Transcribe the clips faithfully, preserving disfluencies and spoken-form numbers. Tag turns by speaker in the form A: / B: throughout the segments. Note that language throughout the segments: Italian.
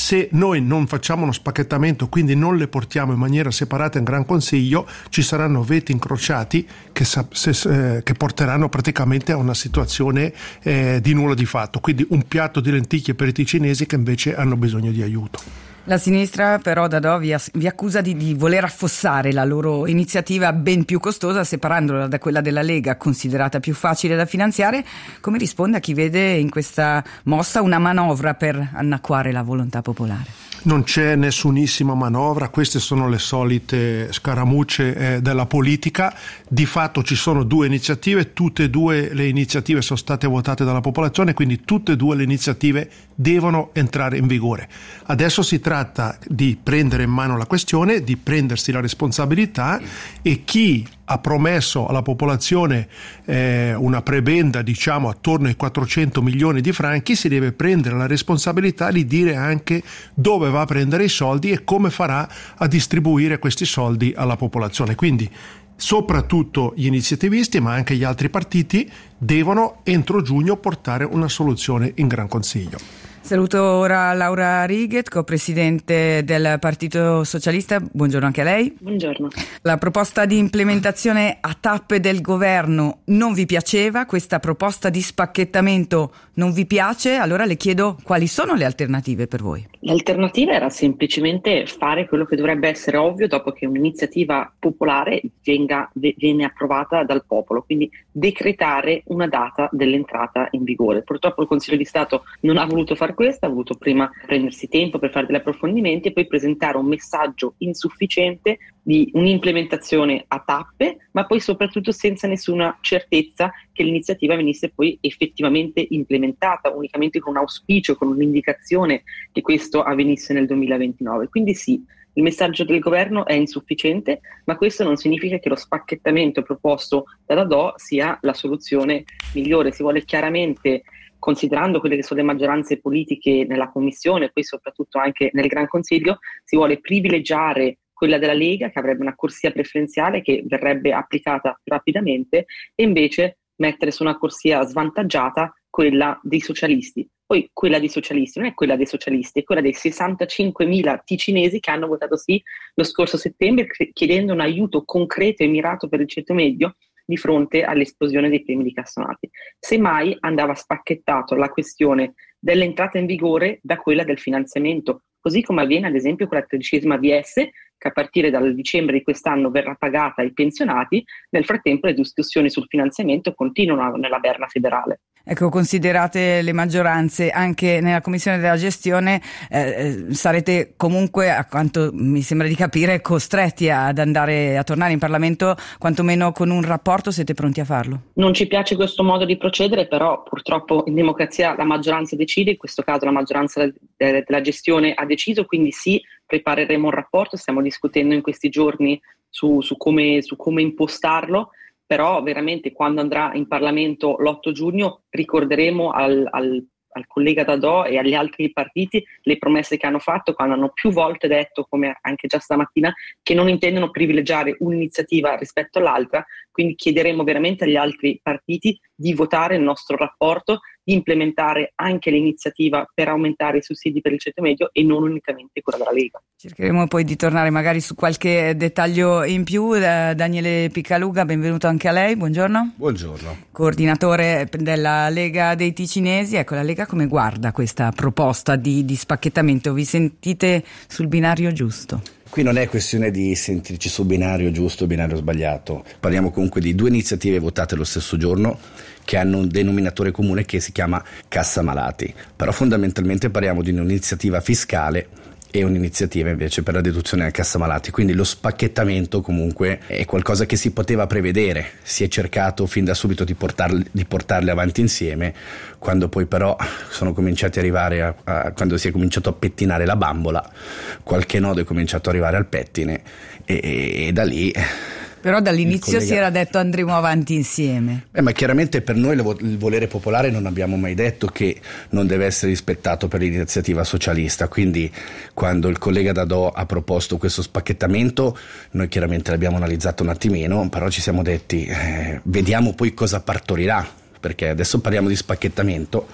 A: Se noi non facciamo uno spacchettamento, quindi non le portiamo in maniera separata in Gran Consiglio, ci saranno veti incrociati che, se, che porteranno praticamente a una situazione eh, di nulla di fatto, quindi un piatto di lenticchie per i ticinesi che invece hanno bisogno di aiuto.
B: La sinistra però, Dadò, vi, vi accusa di, di voler affossare la loro iniziativa ben più costosa, separandola da quella della Lega, considerata più facile da finanziare. Come risponde a chi vede in questa mossa una manovra per annacquare la volontà popolare?
A: Non c'è nessunissima manovra, queste sono le solite scaramucce eh, della politica. Di fatto ci sono due iniziative, tutte e due le iniziative sono state votate dalla popolazione, quindi tutte e due le iniziative devono entrare in vigore. Adesso si tratta di prendere in mano la questione, di prendersi la responsabilità, e chi ha promesso alla popolazione eh, una prebenda, diciamo, attorno ai quattrocento milioni di franchi, si deve prendere la responsabilità di dire anche dove va a prendere i soldi e come farà a distribuire questi soldi alla popolazione. Quindi soprattutto gli iniziativisti, ma anche gli altri partiti, devono entro giugno portare una soluzione in Gran Consiglio.
B: Saluto ora Laura Righet, co-presidente del Partito Socialista. Buongiorno anche a lei.
C: Buongiorno.
B: La proposta di implementazione a tappe del governo non vi piaceva? Questa proposta di spacchettamento non vi piace? Allora le chiedo quali sono le alternative per voi.
C: L'alternativa era semplicemente fare quello che dovrebbe essere ovvio dopo che un'iniziativa popolare venga, viene approvata dal popolo, quindi decretare una data dell'entrata in vigore. Purtroppo il Consiglio di Stato non ha voluto fare questo, ha voluto prima prendersi tempo per fare degli approfondimenti e poi presentare un messaggio insufficiente di un'implementazione a tappe, ma poi soprattutto senza nessuna certezza che l'iniziativa venisse poi effettivamente implementata, unicamente con un auspicio, con un'indicazione che questo avvenisse nel duemilaventinove. Quindi sì, il messaggio del governo è insufficiente, ma questo non significa che lo spacchettamento proposto da Dadò sia la soluzione migliore. Si vuole chiaramente, considerando quelle che sono le maggioranze politiche nella Commissione e poi soprattutto anche nel Gran Consiglio, si vuole privilegiare quella della Lega, che avrebbe una corsia preferenziale che verrebbe applicata più rapidamente, e invece mettere su una corsia svantaggiata quella dei socialisti. Poi quella dei socialisti non è quella dei socialisti, è quella dei sessantacinquemila ticinesi che hanno votato sì lo scorso settembre, chiedendo un aiuto concreto e mirato per il ceto medio di fronte all'esplosione dei premi di castonati. Semmai andava spacchettato la questione dell'entrata in vigore da quella del finanziamento, così come avviene ad esempio con la tredicesima V S, che a partire dal dicembre di quest'anno verrà pagata ai pensionati. Nel frattempo le discussioni sul finanziamento continuano nella berna federale.
B: Ecco, considerate le maggioranze anche nella Commissione della Gestione, eh, sarete comunque, a quanto mi sembra di capire, costretti ad andare a tornare in Parlamento, quantomeno con un rapporto. Siete pronti a farlo?
C: Non ci piace questo modo di procedere, però purtroppo in democrazia la maggioranza decide, in questo caso la maggioranza della Gestione ha deciso, quindi sì, prepareremo un rapporto, stiamo discutendo in questi giorni su, su, come, su come impostarlo. Però veramente quando andrà in Parlamento l'otto giugno ricorderemo al, al, al collega Dadò e agli altri partiti le promesse che hanno fatto, quando hanno più volte detto, come anche già stamattina, che non intendono privilegiare un'iniziativa rispetto all'altra. Quindi chiederemo veramente agli altri partiti di votare il nostro rapporto, di implementare anche l'iniziativa per aumentare i sussidi per il ceto medio e non unicamente quella della Lega.
B: Cercheremo poi di tornare magari su qualche dettaglio in più. Da Daniele Piccaluga, benvenuto anche a lei, buongiorno.
D: Buongiorno.
B: Coordinatore della Lega dei Ticinesi. Ecco, la Lega come guarda questa proposta di, di spacchettamento? Vi sentite sul binario giusto?
D: Qui non è questione di sentirci sul binario giusto o binario sbagliato, parliamo comunque di due iniziative votate lo stesso giorno che hanno un denominatore comune che si chiama Cassa Malati, però fondamentalmente parliamo di un'iniziativa fiscale e un'iniziativa invece per la deduzione della Cassa Malati, quindi lo spacchettamento comunque è qualcosa che si poteva prevedere, si è cercato fin da subito di portarli, di portarli avanti insieme, quando poi però sono cominciati ad arrivare a, a, quando si è cominciato a pettinare la bambola, qualche nodo è cominciato ad arrivare al pettine e, e, e da lì...
B: Però dall'inizio
D: collega...
B: si era detto andremo avanti insieme.
D: Eh, ma chiaramente per noi il volere popolare non abbiamo mai detto che non deve essere rispettato per l'iniziativa socialista, quindi quando il collega Dadò ha proposto questo spacchettamento noi chiaramente l'abbiamo analizzato un attimino, però ci siamo detti eh, vediamo poi cosa partorirà, perché adesso parliamo di spacchettamento,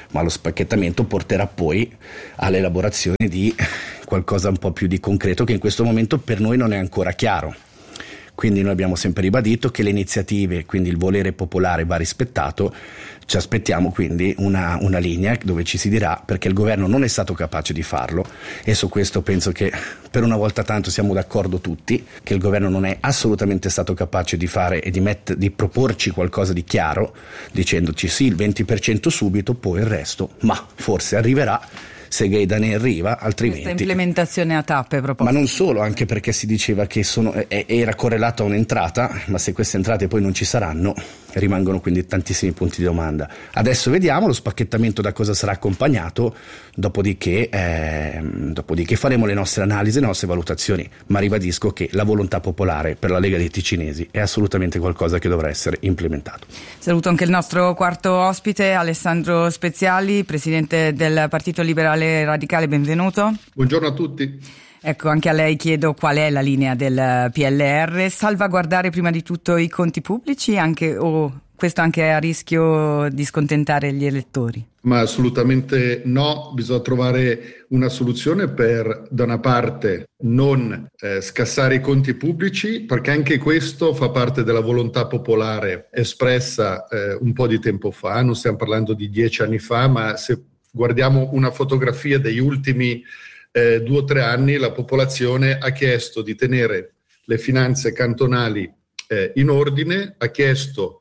D: ma lo spacchettamento porterà poi all'elaborazione di qualcosa un po' più di concreto che in questo momento per noi non è ancora chiaro. Quindi noi abbiamo sempre ribadito che le iniziative, quindi il volere popolare va rispettato, ci aspettiamo quindi una, una linea dove ci si dirà perché il governo non è stato capace di farlo, e su questo penso che per una volta tanto siamo d'accordo tutti che il governo non è assolutamente stato capace di fare e di, met- di proporci qualcosa di chiaro, dicendoci sì il venti per cento subito, poi il resto, ma forse arriverà se Gaeta ne arriva, altrimenti
B: questa implementazione a tappe proposta.
D: Ma non solo, anche perché si diceva che sono, eh, era correlato a un'entrata, ma se queste entrate poi non ci saranno, rimangono quindi tantissimi punti di domanda. Adesso vediamo lo spacchettamento da cosa sarà accompagnato, dopodiché, eh, dopodiché faremo le nostre analisi, le nostre valutazioni, ma ribadisco che la volontà popolare per la Lega dei Ticinesi è assolutamente qualcosa che dovrà essere implementato.
B: Saluto anche il nostro quarto ospite, Alessandro Speziali, presidente del Partito Liberale Radicale, benvenuto.
E: Buongiorno a tutti.
B: Ecco, anche a lei chiedo qual è la linea del P L R, salvaguardare prima di tutto i conti pubblici anche, o questo anche è a rischio di scontentare gli elettori?
E: Ma assolutamente no, bisogna trovare una soluzione per, da una parte, non eh, scassare i conti pubblici, perché anche questo fa parte della volontà popolare espressa eh, un po' di tempo fa, non stiamo parlando di dieci anni fa, ma se guardiamo una fotografia degli ultimi eh, due o tre anni, la popolazione ha chiesto di tenere le finanze cantonali eh, in ordine, ha chiesto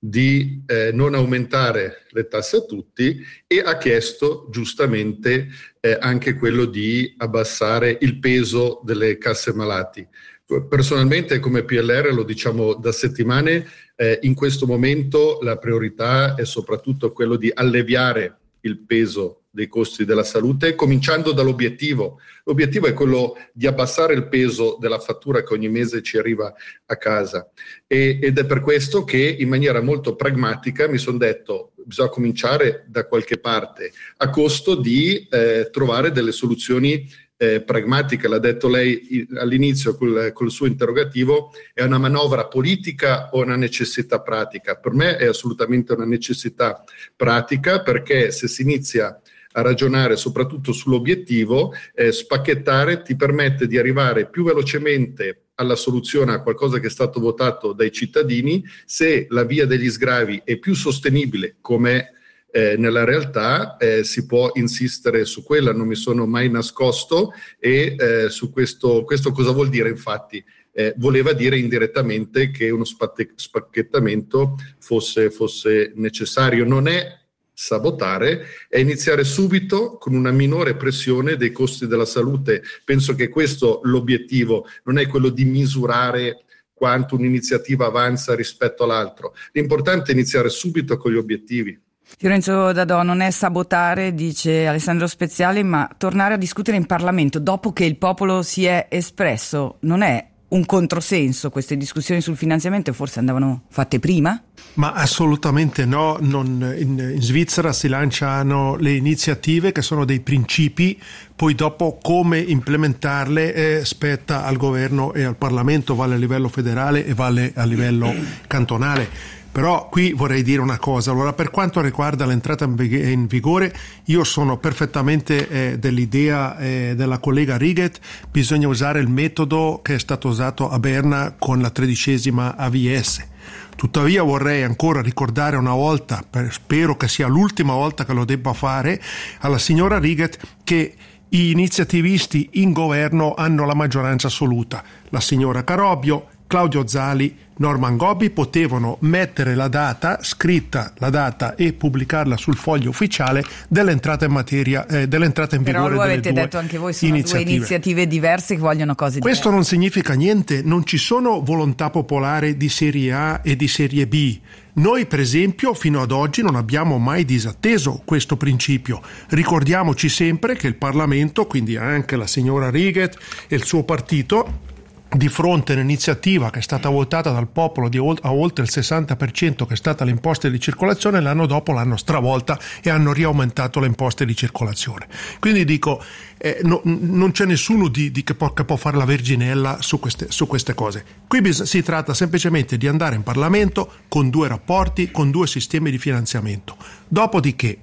E: di eh, non aumentare le tasse a tutti e ha chiesto giustamente eh, anche quello di abbassare il peso delle casse malati. Personalmente come P L R lo diciamo da settimane, eh, in questo momento la priorità è soprattutto quello di alleviare il peso dei costi della salute, cominciando dall'obiettivo. L'obiettivo è quello di abbassare il peso della fattura che ogni mese ci arriva a casa e, ed è per questo che in maniera molto pragmatica mi sono detto bisogna cominciare da qualche parte a costo di eh, trovare delle soluzioni eh, pragmatiche. L'ha detto lei all'inizio col, col suo interrogativo, è una manovra politica o una necessità pratica? Per me è assolutamente una necessità pratica, perché se si inizia a ragionare soprattutto sull'obiettivo, eh, spacchettare ti permette di arrivare più velocemente alla soluzione a qualcosa che è stato votato dai cittadini. Se la via degli sgravi è più sostenibile come eh, nella realtà, eh, si può insistere su quella, non mi sono mai nascosto e eh, su questo, questo cosa vuol dire infatti? Eh, voleva dire indirettamente che uno spatte- spacchettamento fosse, fosse necessario. Non è sabotare, è iniziare subito con una minore pressione dei costi della salute. Penso che questo l'obiettivo, non è quello di misurare quanto un'iniziativa avanza rispetto all'altro. L'importante è iniziare subito con gli obiettivi.
B: Fiorenzo Dadò, non è sabotare, dice Alessandro Speziali, ma tornare a discutere in Parlamento dopo che il popolo si è espresso. Non è un controsenso? Queste discussioni sul finanziamento forse andavano fatte prima?
A: Ma assolutamente no, non, in, in Svizzera si lanciano le iniziative che sono dei principi, poi dopo come implementarle eh, spetta al governo e al Parlamento, vale a livello federale e vale a livello cantonale. Però qui vorrei dire una cosa. Allora, per quanto riguarda l'entrata in vigore, io sono perfettamente eh, dell'idea eh, della collega Riget, bisogna usare il metodo che è stato usato a Berna con la tredicesima A V S. Tuttavia vorrei ancora ricordare una volta, per, spero che sia l'ultima volta che lo debba fare, alla signora Riget che gli iniziativisti in governo hanno la maggioranza assoluta. La signora Carobbio, Claudio Zali, Norman Gobbi potevano mettere la data, scritta la data e pubblicarla sul foglio ufficiale dell'entrata in materia, eh, dell'entrata in vigore delle due iniziative. Però lo avete detto anche voi, sono iniziative. due iniziative diverse che vogliono cose diverse. Questo non significa niente, non ci sono volontà popolare di serie A e di serie B. Noi per esempio fino ad oggi non abbiamo mai disatteso questo principio. Ricordiamoci sempre che il Parlamento, quindi anche la signora Riget e il suo partito, di fronte a un'iniziativa che è stata votata dal popolo di a oltre il sessanta per cento, che è stata le imposte di circolazione, l'anno dopo l'hanno stravolta e hanno riaumentato le imposte di circolazione. Quindi dico, eh, no, non c'è nessuno di, di che, può, che può fare la verginella su queste, su queste cose. Qui bis- si tratta semplicemente di andare in Parlamento con due rapporti, con due sistemi di finanziamento. Dopodiché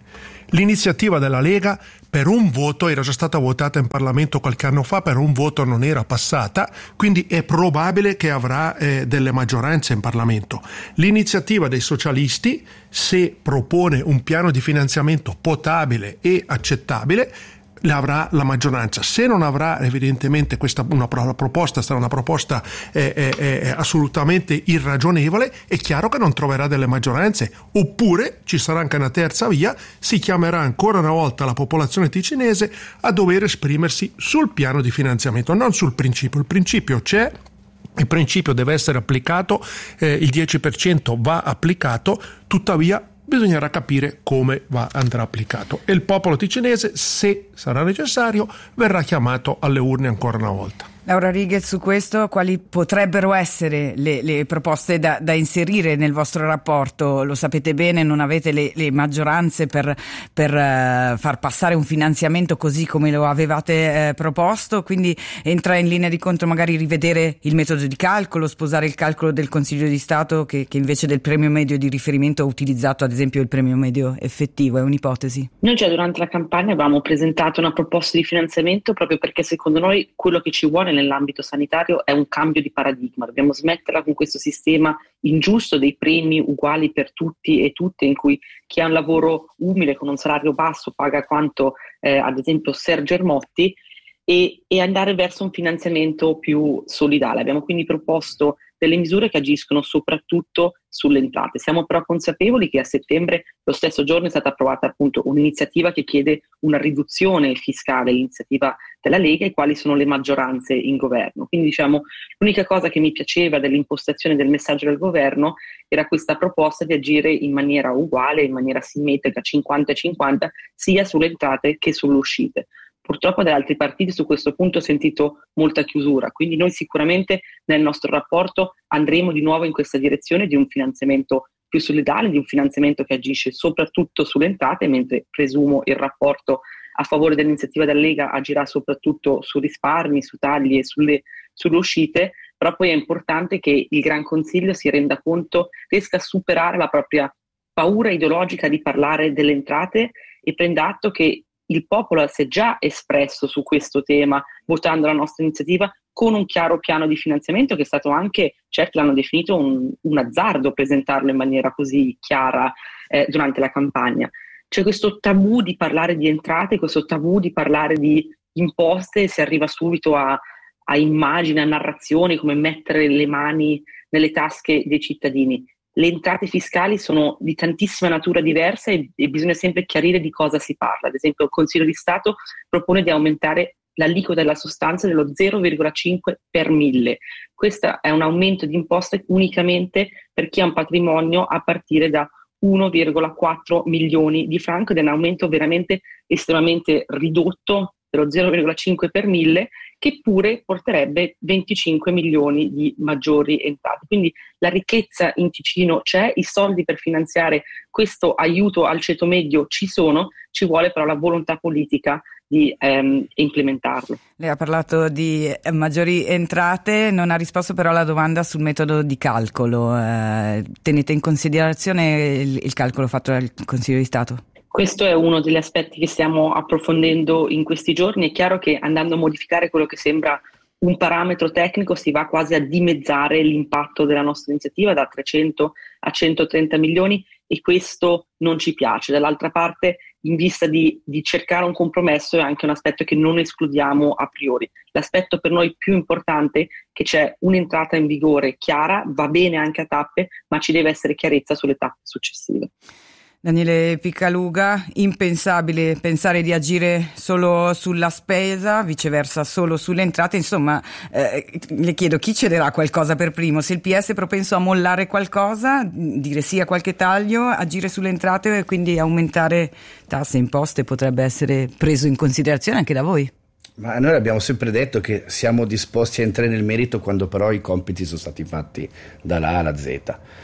A: L'iniziativa della Lega per un voto era già stata votata in Parlamento qualche anno fa, per un voto non era passata, quindi è probabile che avrà eh, delle maggioranze in Parlamento. L'iniziativa dei socialisti, se propone un piano di finanziamento potabile e accettabile, avrà la maggioranza. Se non avrà evidentemente questa una proposta, sarà una proposta eh, eh, assolutamente irragionevole, è chiaro che non troverà delle maggioranze, oppure ci sarà anche una terza via, si chiamerà ancora una volta la popolazione ticinese a dover esprimersi sul piano di finanziamento, non sul principio. Il principio c'è, il principio deve essere applicato, eh, il dieci per cento va applicato, tuttavia bisognerà capire come va, andrà applicato, e il popolo ticinese, se sarà necessario, verrà chiamato alle urne ancora una volta.
B: Laura Righet, su questo quali potrebbero essere le, le proposte da, da inserire nel vostro rapporto? Lo sapete bene, non avete le, le maggioranze per, per uh, far passare un finanziamento così come lo avevate uh, proposto, quindi entra in linea di conto magari rivedere il metodo di calcolo, sposare il calcolo del Consiglio di Stato che, che invece del premio medio di riferimento ha utilizzato ad esempio il premio medio effettivo. È un'ipotesi?
C: Noi già durante la campagna avevamo presentato una proposta di finanziamento proprio perché secondo noi quello che ci vuole nell'ambito sanitario è un cambio di paradigma. Dobbiamo smetterla con questo sistema ingiusto dei premi uguali per tutti e tutte, in cui chi ha un lavoro umile con un salario basso paga quanto eh, ad esempio Sergio Ermotti, e, e andare verso un finanziamento più solidale. Abbiamo quindi proposto delle misure che agiscono soprattutto sulle entrate. Siamo però consapevoli che a settembre, lo stesso giorno, è stata approvata appunto un'iniziativa che chiede una riduzione fiscale, l'iniziativa della Lega, e quali sono le maggioranze in governo. Quindi diciamo, l'unica cosa che mi piaceva dell'impostazione del messaggio del governo era questa proposta di agire in maniera uguale, in maniera simmetrica, cinquanta e cinquanta, sia sulle entrate che sulle uscite. Purtroppo da altri partiti su questo punto ho sentito molta chiusura, quindi noi sicuramente nel nostro rapporto andremo di nuovo in questa direzione di un finanziamento più solidale, di un finanziamento che agisce soprattutto sulle entrate, mentre presumo il rapporto a favore dell'iniziativa della Lega agirà soprattutto su risparmi, su tagli e sulle, sulle uscite. Però poi è importante che il Gran Consiglio si renda conto, riesca a superare la propria paura ideologica di parlare delle entrate e prenda atto che il popolo si è già espresso su questo tema votando la nostra iniziativa con un chiaro piano di finanziamento che è stato anche, certi l'hanno definito un, un azzardo presentarlo in maniera così chiara eh, durante la campagna. C'è questo tabù di parlare di entrate, questo tabù di parlare di imposte, si arriva subito a, a immagini, a narrazioni, come mettere le mani nelle tasche dei cittadini. Le entrate fiscali sono di tantissima natura diversa e, e bisogna sempre chiarire di cosa si parla. Ad esempio il Consiglio di Stato propone di aumentare l'aliquota della sostanza dello zero virgola cinque per mille. Questo è un aumento di imposte unicamente per chi ha un patrimonio a partire da uno virgola quattro milioni di franco, ed è un aumento veramente estremamente ridotto dello zero virgola cinque per mille, che pure porterebbe venticinque milioni di maggiori entrate. Quindi la ricchezza in Ticino c'è, i soldi per finanziare questo aiuto al ceto medio ci sono, ci vuole però la volontà politica di ehm, implementarlo.
B: Lei ha parlato di maggiori entrate, non ha risposto però alla domanda sul metodo di calcolo. Eh, tenete in considerazione il, il calcolo fatto dal Consiglio di Stato?
C: Questo è uno degli aspetti che stiamo approfondendo in questi giorni. È chiaro che andando a modificare quello che sembra un parametro tecnico si va quasi a dimezzare l'impatto della nostra iniziativa da trecento a centotrenta milioni, e questo non ci piace. Dall'altra parte, in vista di, di cercare un compromesso, è anche un aspetto che non escludiamo a priori. L'aspetto per noi più importante è che c'è un'entrata in vigore chiara, va bene anche a tappe, ma ci deve essere chiarezza sulle tappe successive.
B: Daniele Picaluga, impensabile pensare di agire solo sulla spesa, viceversa solo sulle entrate. Insomma, eh, le chiedo, chi cederà qualcosa per primo? Se il P S è propenso a mollare qualcosa, dire sì a qualche taglio, agire sulle entrate e quindi aumentare tasse e imposte potrebbe essere preso in considerazione anche da voi?
D: Ma noi abbiamo sempre detto che siamo disposti a entrare nel merito quando però i compiti sono stati fatti dalla A alla Z.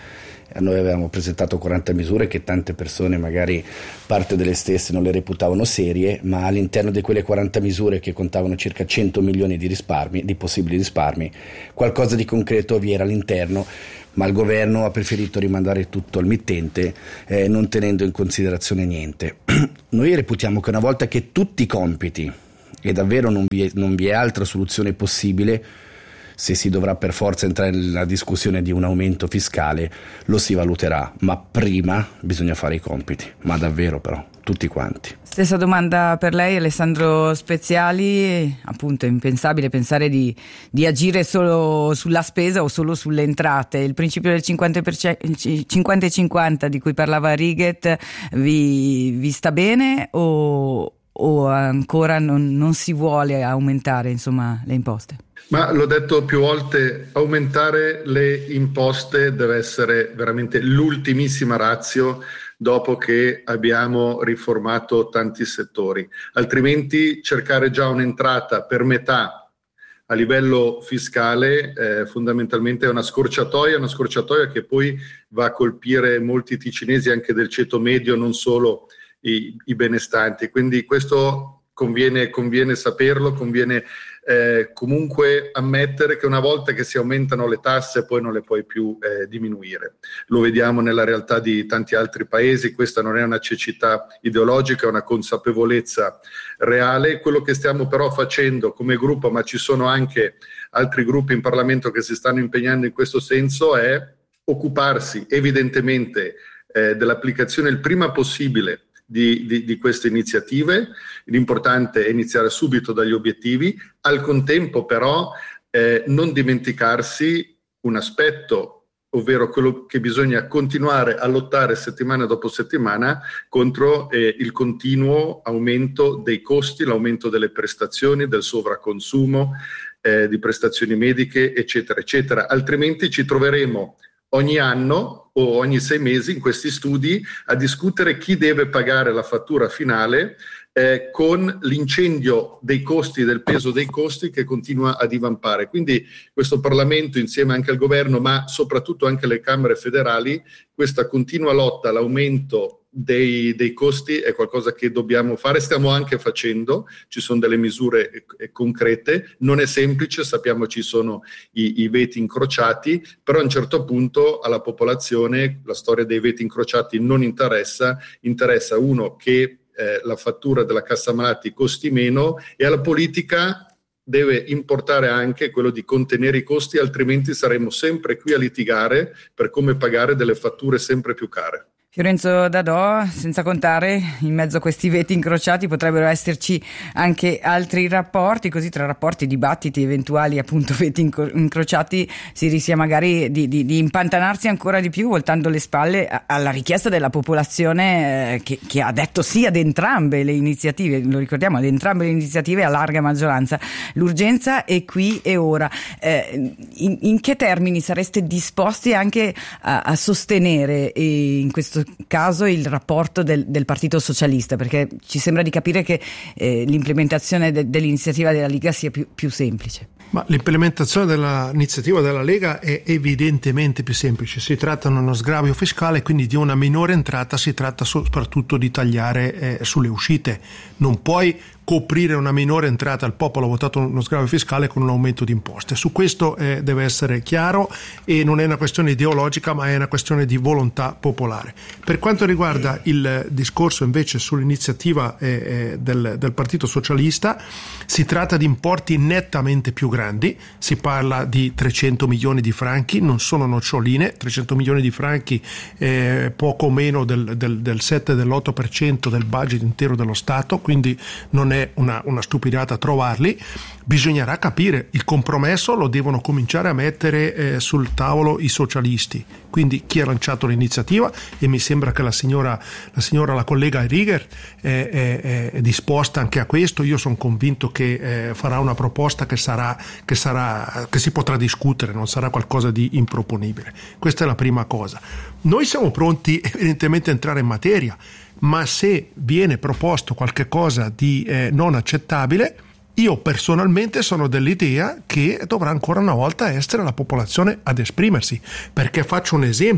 D: Noi avevamo presentato quaranta misure che tante persone, magari parte delle stesse, non le reputavano serie, ma all'interno di quelle quaranta misure che contavano circa cento milioni di risparmi, di possibili risparmi, qualcosa di concreto vi era all'interno, ma il governo ha preferito rimandare tutto al mittente, eh, non tenendo in considerazione niente. Noi reputiamo che una volta che tutti i compiti, e davvero non vi è, non vi è altra soluzione possibile, se si dovrà per forza entrare nella discussione di un aumento fiscale, lo si valuterà, ma prima bisogna fare i compiti, ma davvero però, tutti quanti.
B: Stessa domanda per lei, Alessandro Speziali. Appunto è impensabile pensare di, di agire solo sulla spesa o solo sulle entrate. Il principio del cinquanta per cento, cinquanta e cinquanta di cui parlava Righet vi, vi sta bene o, o ancora non, non si vuole aumentare, insomma, le imposte?
E: Ma l'ho detto più volte, aumentare le imposte deve essere veramente l'ultimissima ratio dopo che abbiamo riformato tanti settori, altrimenti cercare già un'entrata per metà a livello fiscale eh, fondamentalmente è una scorciatoia, una scorciatoia che poi va a colpire molti ticinesi anche del ceto medio, non solo i, i benestanti, quindi questo conviene, conviene saperlo, conviene Eh, comunque ammettere che una volta che si aumentano le tasse poi non le puoi più eh, diminuire. Lo vediamo nella realtà di tanti altri paesi, questa non è una cecità ideologica, è una consapevolezza reale. Quello che stiamo però facendo come gruppo, ma ci sono anche altri gruppi in Parlamento che si stanno impegnando in questo senso, è occuparsi evidentemente eh, dell'applicazione il prima possibile Di, di, di queste iniziative. L'importante è iniziare subito dagli obiettivi, al contempo però eh, non dimenticarsi un aspetto, ovvero quello che bisogna continuare a lottare settimana dopo settimana contro eh, il continuo aumento dei costi, l'aumento delle prestazioni, del sovraconsumo eh, di prestazioni mediche, eccetera, eccetera. Altrimenti ci troveremo ogni anno o ogni sei mesi in questi studi a discutere chi deve pagare la fattura finale eh, con l'incendio dei costi, del peso dei costi che continua a divampare. Quindi questo Parlamento, insieme anche al governo, ma soprattutto anche le Camere federali, questa continua lotta all'aumento Dei, dei costi è qualcosa che dobbiamo fare, stiamo anche facendo, ci sono delle misure eh, concrete, non è semplice, sappiamo ci sono i, i veti incrociati, però a un certo punto alla popolazione la storia dei veti incrociati non interessa, interessa uno che eh, la fattura della cassa malati costi meno e alla politica deve importare anche quello di contenere i costi, altrimenti saremo sempre qui a litigare per come pagare delle fatture sempre più care.
B: Fiorenzo Dadò, senza contare in mezzo a questi veti incrociati potrebbero esserci anche altri rapporti, così tra rapporti, dibattiti, eventuali appunto veti incro- incrociati si rischia magari di, di, di impantanarsi ancora di più, voltando le spalle a, alla richiesta della popolazione eh, che, che ha detto sì ad entrambe le iniziative, lo ricordiamo, ad entrambe le iniziative a larga maggioranza. L'urgenza è qui e ora. Eh, in, in che termini sareste disposti anche a, a sostenere e in questo caso il rapporto del, del Partito Socialista, perché ci sembra di capire che eh, l'implementazione de, dell'iniziativa della Lega sia più, più semplice.
A: Ma l'implementazione dell'iniziativa della Lega è evidentemente più semplice, si tratta di uno sgravio fiscale, quindi di una minore entrata, si tratta soprattutto di tagliare eh, sulle uscite. Non puoi coprire una minore entrata, il popolo ha votato uno sgravio fiscale con un aumento di imposte. Su questo eh, deve essere chiaro e non è una questione ideologica ma è una questione di volontà popolare. Per quanto riguarda il discorso invece sull'iniziativa eh, del, del Partito Socialista, si tratta di importi nettamente più grandi, si parla di trecento milioni di franchi, non sono noccioline, trecento milioni di franchi eh, poco meno del, del, del sette dell'otto per cento del budget intero dello Stato, quindi non è Una, una stupidata trovarli. Bisognerà capire, il compromesso lo devono cominciare a mettere eh, sul tavolo i socialisti, quindi chi ha lanciato l'iniziativa, e mi sembra che la signora la, signora, la collega Righer è, è, è disposta anche a questo. Io sono convinto che eh, farà una proposta che sarà, che sarà che si potrà discutere, non sarà qualcosa di improponibile. Questa è la prima cosa. Noi siamo pronti evidentemente a entrare in materia, ma se viene proposto qualche cosa di eh, non accettabile, io personalmente sono dell'idea che dovrà ancora una volta essere la popolazione ad esprimersi, perché faccio un esempio.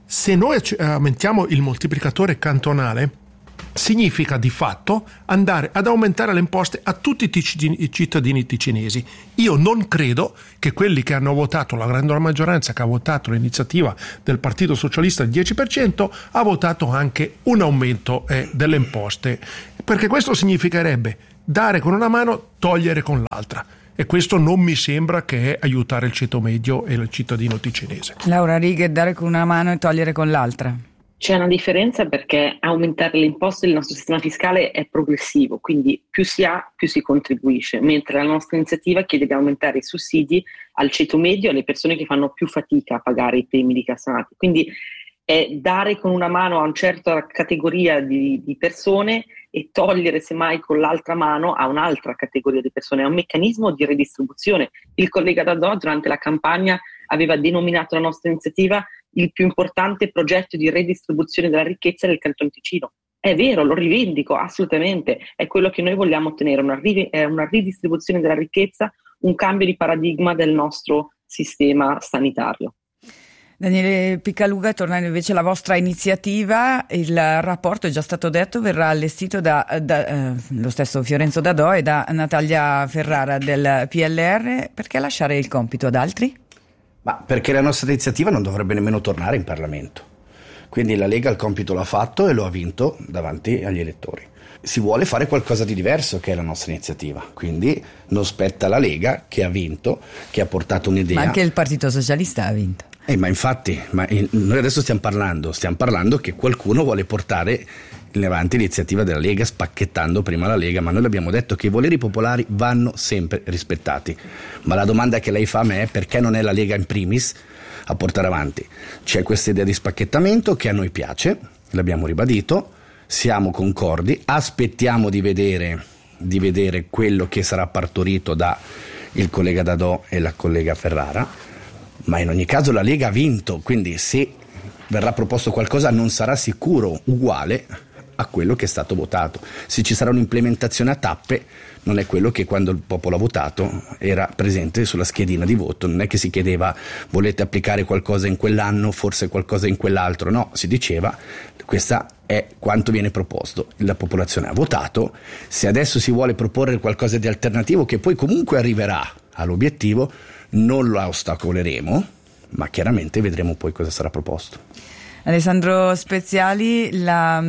A: Se noi aumentiamo il moltiplicatore cantonale, significa di fatto andare ad aumentare le imposte a tutti i cittadini ticinesi. Io non credo che quelli che hanno votato, la grande maggioranza che ha votato l'iniziativa del Partito Socialista del dieci per cento, ha votato anche un aumento eh, delle imposte, perché questo significherebbe dare con una mano, togliere con l'altra. E questo non mi sembra che è aiutare il ceto medio e il cittadino ticinese.
B: Laura Righet, dare con una mano e togliere con l'altra.
C: C'è una differenza perché aumentare le imposte del nostro sistema fiscale è progressivo, quindi più si ha più si contribuisce, mentre la nostra iniziativa chiede di aumentare i sussidi al ceto medio, alle persone che fanno più fatica a pagare i premi di cassanati. Quindi è dare con una mano a una certa categoria di, di persone e togliere semmai con l'altra mano a un'altra categoria di persone. È un meccanismo di redistribuzione. Il collega Dadò durante la campagna aveva denominato la nostra iniziativa il più importante progetto di redistribuzione della ricchezza del Canton Ticino. È vero, lo rivendico assolutamente, è quello che noi vogliamo ottenere, una, ri- una ridistribuzione della ricchezza, un cambio di paradigma del nostro sistema sanitario.
B: Daniele Picaluga, tornando invece alla vostra iniziativa, il rapporto, è già stato detto, verrà allestito da, da eh, lo stesso Fiorenzo Dadò e da Natalia Ferrara del P L R. Perché lasciare il compito ad altri?
D: Ma perché la nostra iniziativa non dovrebbe nemmeno tornare in Parlamento. Quindi la Lega il compito l'ha fatto e lo ha vinto davanti agli elettori. Si vuole fare qualcosa di diverso, che è la nostra iniziativa, quindi non spetta alla Lega, che ha vinto, che ha portato un'idea.
B: Ma anche il Partito Socialista ha vinto.
D: Eh, ma infatti, ma in, noi adesso stiamo parlando, stiamo parlando che qualcuno vuole portare in avanti l'iniziativa della Lega, spacchettando prima la Lega, ma noi l'abbiamo detto che i voleri popolari vanno sempre rispettati. Ma la domanda che lei fa a me è: perché non è la Lega in primis a portare avanti? C'è questa idea di spacchettamento che a noi piace, l'abbiamo ribadito, siamo concordi, aspettiamo di vedere, di vedere quello che sarà partorito da il collega Dadò e la collega Ferrara. Ma in ogni caso la Lega ha vinto, quindi se verrà proposto qualcosa non sarà sicuro uguale a quello che è stato votato. Se ci sarà un'implementazione a tappe, non è quello che quando il popolo ha votato era presente sulla schedina di voto. Non è che si chiedeva: volete applicare qualcosa in quell'anno, forse qualcosa in quell'altro. No, si diceva: questa è quanto viene proposto. La popolazione ha votato. Se adesso si vuole proporre qualcosa di alternativo, che poi comunque arriverà all'obiettivo, non lo ostacoleremo, ma chiaramente vedremo poi cosa sarà proposto.
B: Alessandro Speziali, la,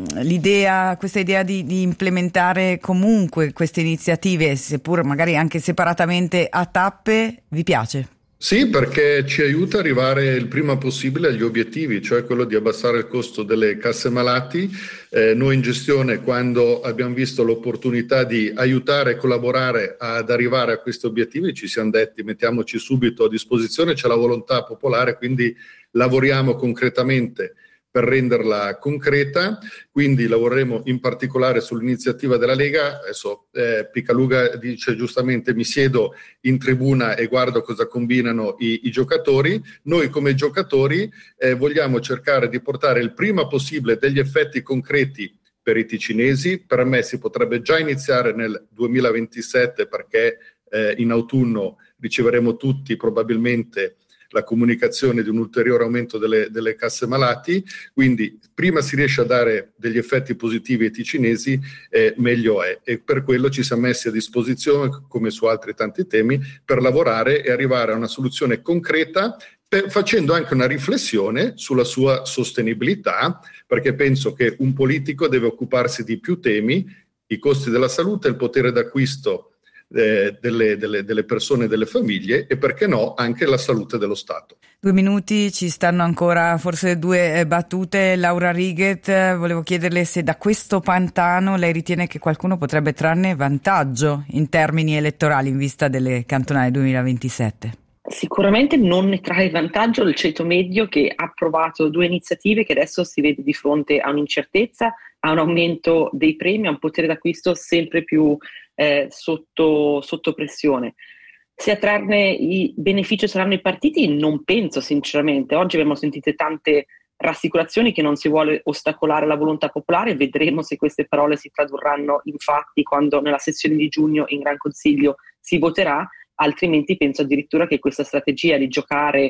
B: l'idea, questa idea di, di implementare comunque queste iniziative, seppur magari anche separatamente a tappe, vi piace?
E: Sì, perché ci aiuta ad arrivare il prima possibile agli obiettivi, cioè quello di abbassare il costo delle casse malati. Eh, noi in gestione, quando abbiamo visto l'opportunità di aiutare e collaborare ad arrivare a questi obiettivi, ci siamo detti: mettiamoci subito a disposizione, c'è la volontà popolare, quindi lavoriamo concretamente per renderla concreta. Quindi lavoreremo in particolare sull'iniziativa della Lega. Adesso eh, Picaluga dice giustamente: mi siedo in tribuna e guardo cosa combinano i, i giocatori. Noi come giocatori eh, vogliamo cercare di portare il prima possibile degli effetti concreti per i ticinesi. Per me si potrebbe già iniziare nel duemilaventisette, perché eh, in autunno riceveremo tutti probabilmente la comunicazione di un ulteriore aumento delle, delle casse malati. Quindi prima si riesce a dare degli effetti positivi ai ticinesi, eh, meglio è, e per quello ci siamo messi a disposizione, come su altri tanti temi, per lavorare e arrivare a una soluzione concreta, per, facendo anche una riflessione sulla sua sostenibilità, perché penso che un politico deve occuparsi di più temi: i costi della salute, il potere d'acquisto Eh, delle, delle, delle persone e delle famiglie, e perché no anche la salute dello Stato.
B: Due minuti, ci stanno ancora forse due battute. Laura Righet, volevo chiederle se da questo pantano lei ritiene che qualcuno potrebbe trarne vantaggio in termini elettorali in vista delle cantonali duemilaventisette.
C: Sicuramente non ne trae vantaggio il ceto medio, che ha approvato due iniziative che adesso si vede di fronte a un'incertezza, a un aumento dei premi, a un potere d'acquisto sempre più eh, sotto, sotto pressione. Se a trarne i benefici saranno i partiti, non penso sinceramente. Oggi abbiamo sentito tante rassicurazioni che non si vuole ostacolare la volontà popolare. Vedremo se queste parole si tradurranno in fatti quando nella sessione di giugno in Gran Consiglio si voterà. Altrimenti penso addirittura che questa strategia di giocare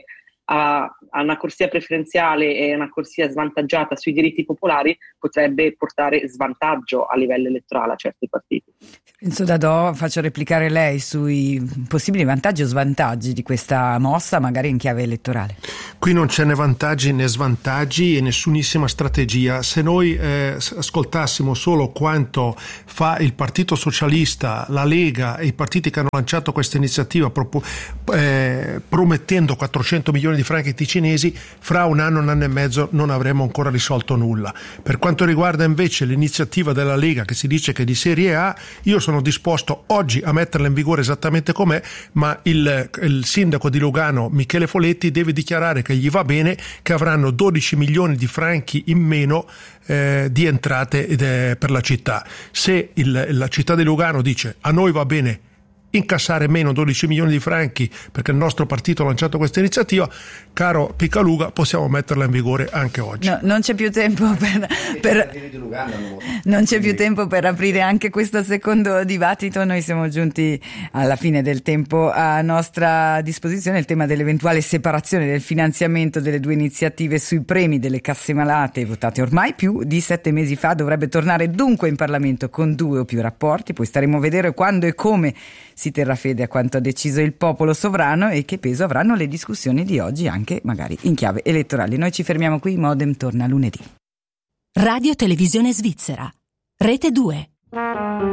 C: a, a una corsia preferenziale e una corsia svantaggiata sui diritti popolari potrebbe portare svantaggio a livello elettorale a certi partiti.
B: Enzo Dadò, faccio replicare lei sui possibili vantaggi o svantaggi di questa mossa, magari in chiave elettorale.
A: Qui non c'è né vantaggi né svantaggi e nessunissima strategia. Se noi eh, ascoltassimo solo quanto fa il Partito Socialista, la Lega e i partiti che hanno lanciato questa iniziativa propo, eh, promettendo quattrocento milioni di franchi ticinesi, fra un anno, un anno e mezzo non avremo ancora risolto nulla. Per quanto riguarda invece l'iniziativa della Lega, che si dice che è di serie A, io sono sono disposto oggi a metterla in vigore esattamente com'è, ma il, il sindaco di Lugano Michele Foletti deve dichiarare che gli va bene, che avranno dodici milioni di franchi in meno eh, di entrate eh, per la città. Se il, la città di Lugano dice a noi va bene incassare meno dodici milioni di franchi perché il nostro partito ha lanciato questa iniziativa, caro Picaluga, possiamo metterla in vigore anche oggi.
B: No, non c'è più tempo per, per non c'è più tempo per aprire anche questo secondo dibattito. Noi siamo giunti alla fine del tempo a nostra disposizione. Il tema dell'eventuale separazione del finanziamento delle due iniziative sui premi delle casse malate, votate ormai più di sette mesi fa, dovrebbe tornare dunque in Parlamento con due o più rapporti. Poi staremo a vedere quando e come si terrà fede a quanto ha deciso il popolo sovrano e che peso avranno le discussioni di oggi anche magari in chiave elettorale. Noi ci fermiamo qui, Modem torna lunedì.
F: Radio Televisione Svizzera, Rete due.